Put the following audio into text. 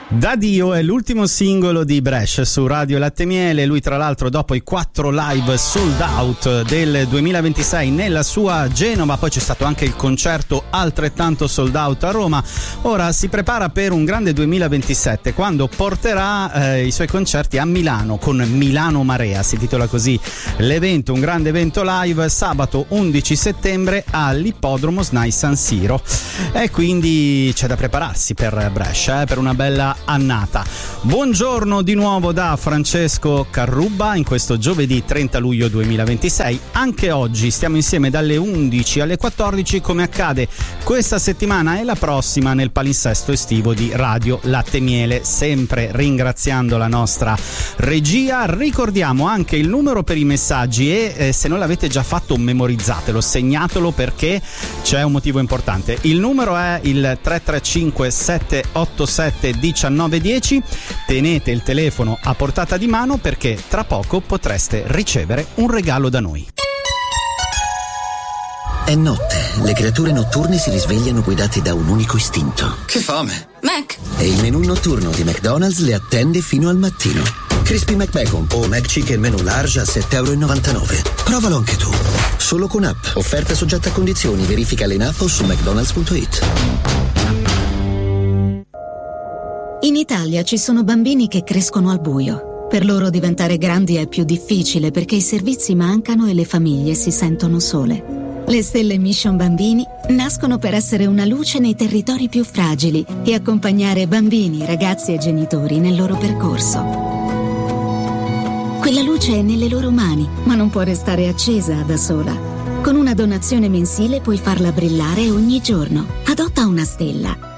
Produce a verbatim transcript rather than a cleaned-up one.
Da Dio è l'ultimo singolo di Bresh su Radio Latte Miele. Lui tra l'altro dopo i quattro live sold out del duemilaventisei nella sua Genova, poi c'è stato anche il concerto altrettanto sold out a Roma, ora si prepara per un grande duemilaventisette quando porterà eh, i suoi concerti a Milano con Milano Marea, si titola così l'evento, un grande evento live sabato undici settembre all'Ippodromo S N A I San Siro, e quindi c'è da prepararsi per Bresh, eh, per una bella annata. Buongiorno di nuovo da Francesco Carrubba in questo giovedì trenta luglio duemilaventisei. Anche oggi stiamo insieme dalle undici alle quattordici, come accade questa settimana e la prossima nel palinsesto estivo di Radio Latte Miele, sempre ringraziando la nostra regia. Ricordiamo anche il numero per i messaggi e eh, se non l'avete già fatto memorizzatelo, segnatelo perché c'è un motivo importante. Il numero è il tre tre cinque sette otto sette uno nove uno zero. Tenete il telefono a portata di mano perché tra poco potreste ricevere un regalo da noi. È notte, le creature notturne si risvegliano guidate da un unico istinto. Che fame! Mac! E il menù notturno di McDonald's le attende fino al mattino. Crispy McBacon o McChicken menù large a sette virgola novantanove euro. Provalo anche tu. Solo con app. Offerta soggetta a condizioni. Verificale in app o su mcdonalds punto it. In Italia ci sono bambini che crescono al buio. Per loro diventare grandi è più difficile perché i servizi mancano e le famiglie si sentono sole. Le stelle Mission Bambini nascono per essere una luce nei territori più fragili e accompagnare bambini, ragazzi e genitori nel loro percorso. Quella luce è nelle loro mani, ma non può restare accesa da sola. Con una donazione mensile puoi farla brillare ogni giorno. Adotta una stella.